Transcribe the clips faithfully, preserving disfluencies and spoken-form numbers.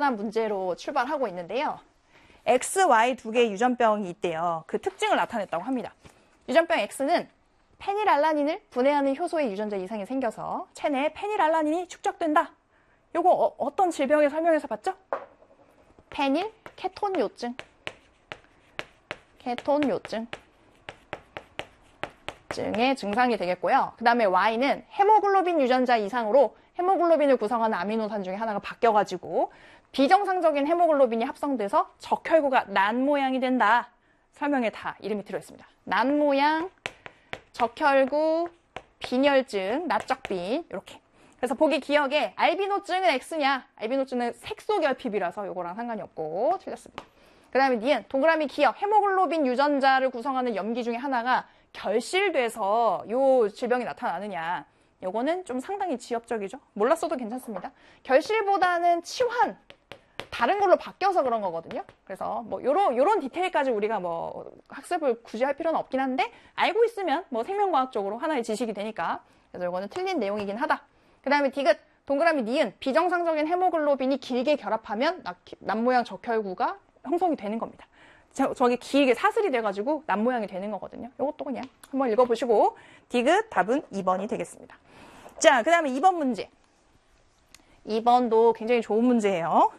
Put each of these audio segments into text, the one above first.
간단한 문제로 출발하고 있는데요. X, Y 두 개의 유전병이 있대요. 그 특징을 나타냈다고 합니다. 유전병 X는 페닐알라닌을 분해하는 효소의 유전자 이상이 생겨서 체내에 페닐알라닌이 축적된다. 요거 어, 어떤 질병에 설명해서 봤죠? 페닐 케톤요증. 케톤요증. 증의 증상이 되겠고요. 그 다음에 Y는 헤모글로빈 유전자 이상으로 헤모글로빈을 구성하는 아미노산 중에 하나가 바뀌어가지고 비정상적인 헤모글로빈이 합성돼서 적혈구가 난 모양이 된다. 설명에 다 이름이 들어있습니다. 난 모양, 적혈구, 빈혈증, 납작빈 이렇게. 그래서 보기 기억에 알비노증은 X냐? 알비노증은 색소결핍이라서 요거랑 상관이 없고 틀렸습니다. 그 다음에 니은 동그라미 기억, 헤모글로빈 유전자를 구성하는 염기 중에 하나가 결실돼서 요 질병이 나타나느냐. 요거는 좀 상당히 지엽적이죠. 몰랐어도 괜찮습니다. 결실보다는 치환, 다른 걸로 바뀌어서 그런 거거든요. 그래서 뭐 요런 요런 디테일까지 우리가 뭐 학습을 굳이 할 필요는 없긴 한데 알고 있으면 뭐 생명과학적으로 하나의 지식이 되니까. 그래서 요거는 틀린 내용이긴 하다. 그 다음에 디귿 동그라미 니은 비정상적인 헤모글로빈이 길게 결합하면 남 모양 적혈구가 형성이 되는 겁니다. 저, 저기 길게 사슬이 돼가지고 남 모양이 되는 거거든요. 이것도 그냥 한번 읽어보시고 디귿 답은 이 번이 되겠습니다. 자, 그 다음에 이 번 문제. 이 번도 굉장히 좋은 문제예요.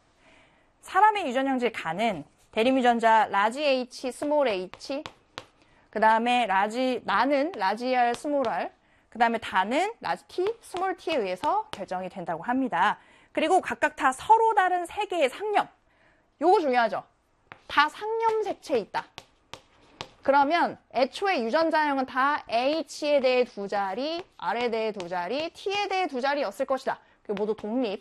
사람의 유전형질 간은 대림유전자 라지 H, 스몰 H, 그 다음에 라지, 나는 라지 R, 스몰 R, 그 다음에 다는 라지 T, 스몰 T에 의해서 결정이 된다고 합니다. 그리고 각각 다 서로 다른 세 개의 상념. 요거 중요하죠. 다 상념 색채에 있다. 그러면 애초에 유전자형은 다 H에 대해 두 자리, R에 대해 두 자리, T에 대해 두 자리였을 것이다. 그리고 모두 독립.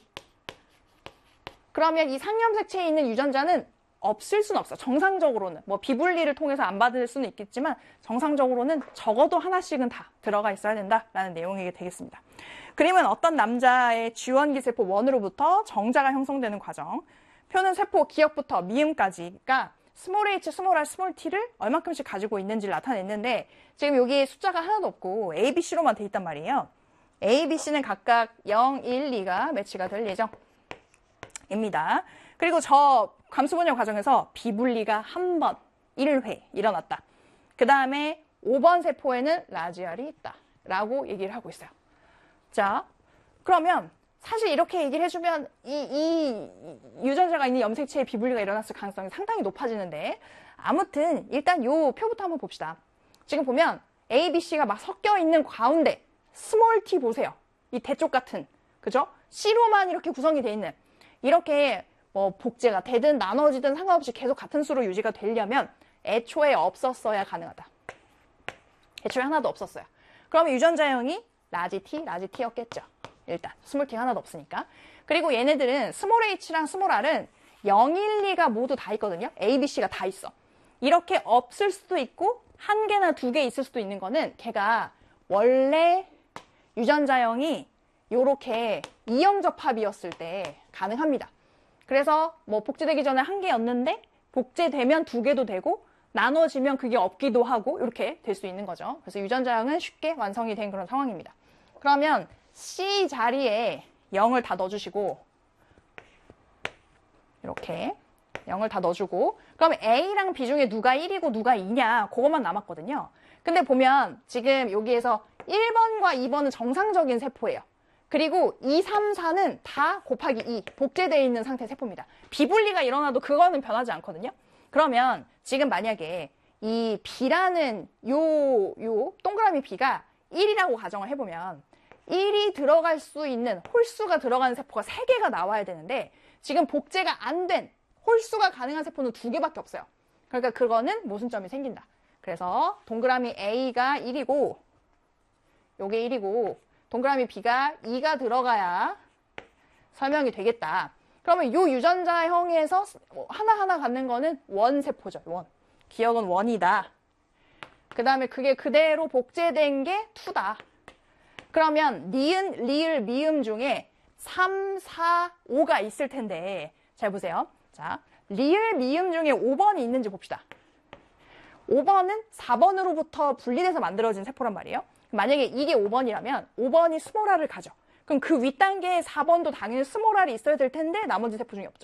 그러면 이 상념 색채에 있는 유전자는 없을 수는 없어. 정상적으로는. 뭐 비분리를 통해서 안 받을 수는 있겠지만 정상적으로는 적어도 하나씩은 다 들어가 있어야 된다라는 내용이 되겠습니다. 그림은 어떤 남자의 지원기 세포 원으로부터 정자가 형성되는 과정. 표는 세포 기억부터 미음까지가 스몰 h, 스몰 r, 스몰 t를 얼마큼씩 가지고 있는지를 나타냈는데 지금 여기 숫자가 하나도 없고 A, B, C로만 돼 있단 말이에요. A, B, C는 각각 영, 일, 이가 매치가 될 예정입니다. 그리고 저 감수분열 과정에서 비분리가 한 번, 일 회 일어났다. 그 다음에 오 번 세포에는 라지 R이 있다. 라고 얘기를 하고 있어요. 자, 그러면 사실 이렇게 얘기를 해주면 이, 이 유전자가 있는 염색체의 비분리가 일어났을 가능성이 상당히 높아지는데 아무튼 일단 요 표부터 한번 봅시다. 지금 보면 A, B, C가 막 섞여 있는 가운데 스몰 t 보세요. 이 대쪽 같은, 그죠? C로만 이렇게 구성이 돼 있는 이렇게 뭐 복제가 되든 나눠지든 상관없이 계속 같은 수로 유지가 되려면 애초에 없었어야 가능하다. 애초에 하나도 없었어요. 그러면 유전자형이 라지 T, 라지 T였겠죠. 일단 스몰 t가 하나도 없으니까. 그리고 얘네들은 스몰 h랑 스몰 r은 영, 일, 이가 모두 다 있거든요. A, B, C가 다 있어. 이렇게 없을 수도 있고 한 개나 두 개 있을 수도 있는 거는 걔가 원래 유전자형이 요렇게 이형접합이었을 때 가능합니다. 그래서 뭐 복제되기 전에 한 개였는데 복제되면 두 개도 되고 나눠지면 그게 없기도 하고 이렇게 될 수 있는 거죠. 그래서 유전자형은 쉽게 완성이 된 그런 상황입니다. 그러면 C 자리에 영을 다 넣어주시고 이렇게 영을 다 넣어주고 그러면 A랑 B 중에 누가 일이고 누가 이냐 그것만 남았거든요. 근데 보면 지금 여기에서 일 번과 이 번은 정상적인 세포예요. 그리고 이, 삼, 사는 다 곱하기 이 복제되어 있는 상태 세포입니다. 비분리가 일어나도 그거는 변하지 않거든요. 그러면 지금 만약에 이 B라는 요, 요 동그라미 B가 일이라고 가정을 해보면 일이 들어갈 수 있는 홀수가 들어가는 세포가 세 개가 나와야 되는데 지금 복제가 안 된 홀수가 가능한 세포는 두 개밖에 없어요. 그러니까 그거는 모순점이 생긴다. 그래서 동그라미 A가 일이고 요게 일이고 동그라미 B가 이가 들어가야 설명이 되겠다. 그러면 요 유전자형에서 하나하나 갖는 거는 원세포죠. 원. 기억은 원이다. 그 다음에 그게 그대로 복제된 게 투다. 그러면 니은, 리을, 미음 중에 삼, 사, 오가 있을 텐데 잘 보세요. 자, 리을, 미음 중에 오 번이 있는지 봅시다. 오 번은 사 번으로부터 분리돼서 만들어진 세포란 말이에요. 만약에 이게 오 번이라면 오 번이 스몰 r을 가져. 그럼 그 윗단계에 사 번도 당연히 스몰 r이 있어야 될 텐데 나머지 세포 중에 없죠.